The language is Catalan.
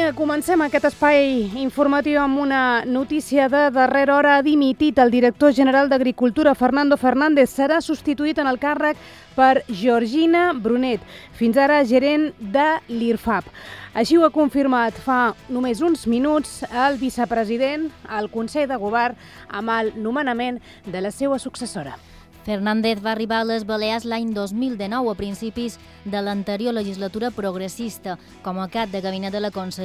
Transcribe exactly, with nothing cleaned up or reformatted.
comencem aquest espai informatiu amb una notícia de darrera hora. Ha dimitit el director general d'Agricultura, Fernando Fernández. Serà substituït en el càrrec per Georgina Brunet, fins ara gerent de l'I R F A P. Així ho ha confirmat fa només uns minuts el vicepresident al Consell de Govern amb el nomenament de la seva successora. Fernández va arribar a les Balears l'any dos mil dinou, a principis de l'anterior legislatura progressista, com a cap de gabinet de la conselleria